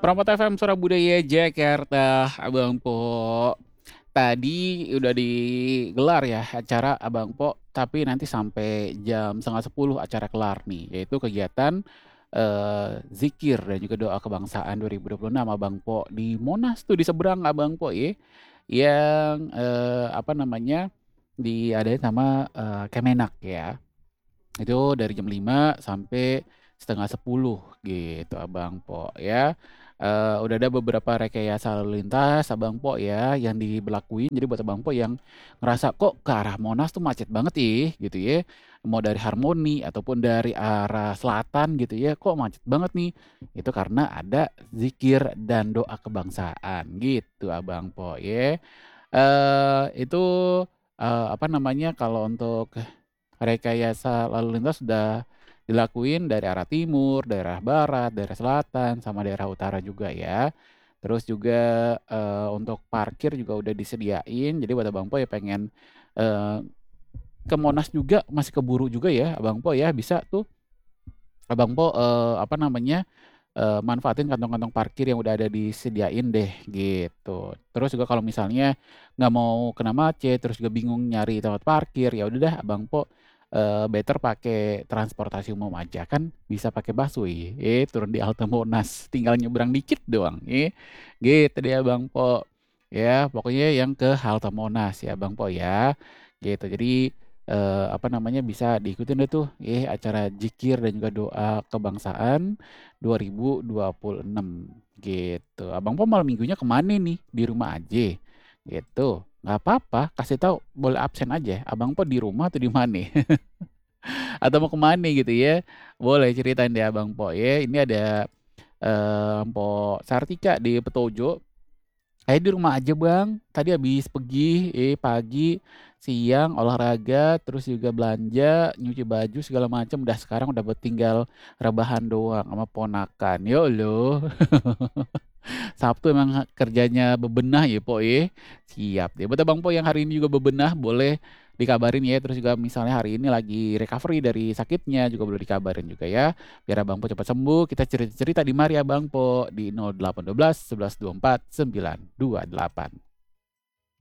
Promot FM Suara Budaya Jakarta, Abang Po. Tadi udah digelar ya acara Abang Po, tapi nanti sampai jam setengah 10 acara kelar nih, yaitu kegiatan zikir dan juga doa kebangsaan 2026 Abang Po di Monas tuh di seberang Abang Po ya, yang apa namanya diadain sama Kemenak ya. Itu dari jam 5 sampai setengah 10 gitu Abang Po ya. Udah ada beberapa rekayasa lalu lintas Abang Po ya yang diberlakuin. Jadi buat Abang Po yang ngerasa kok ke arah Monas tuh macet banget ih gitu ya. Mau dari Harmoni ataupun dari arah selatan gitu ya, kok macet banget nih. Itu karena ada zikir dan doa kebangsaan gitu Abang Po ya. Itu apa namanya kalau untuk rekayasa lalu lintas sudah dilakuin dari arah timur, daerah barat, daerah selatan, sama daerah utara juga ya. Terus juga untuk parkir juga udah disediain. Jadi buat Abang Po ya pengen eh, ke Monas juga masih keburu juga ya, Abang Po ya bisa tuh Abang Po apa namanya manfaatin kantong-kantong parkir yang udah ada disediain deh gitu. Terus juga kalau misalnya nggak mau kena macet, terus juga bingung nyari tempat parkir, ya udah dah Abang Po better pakai transportasi umum aja kan bisa pakai busway. Turun di halte Monas, tinggal nyebrang dikit doang. Gitu deh Abang Po. Ya, pokoknya yang ke halte Monas ya Abang Po ya. Gitu. Jadi apa namanya bisa diikutin deh tuh acara zikir dan juga doa kebangsaan 2026 gitu. Abang Po malam minggunya kemana nih? Di rumah aja gitu. Nggak apa-apa, kasih tahu boleh absen aja. Abang Po di rumah atau di mana? Atau mau kemana gitu ya? Boleh ceritain deh Abang Po ya. Ini ada Po Sartika di Petojo. Di rumah aja bang. Tadi habis pergi, pagi, siang, olahraga, terus juga belanja, nyuci baju segala macam. Udah sekarang udah tinggal rebahan doang sama ponakan. Yo lo. Sabtu emang kerjanya bebenah ya Po ya. Siap deh. Buat Abang Po yang hari ini juga bebenah boleh dikabarin ya. Terus juga misalnya hari ini lagi recovery dari sakitnya juga boleh dikabarin juga ya. Biar Abang Po cepat sembuh. Kita cerita-cerita di mari Abang Po di 0812 1124 928.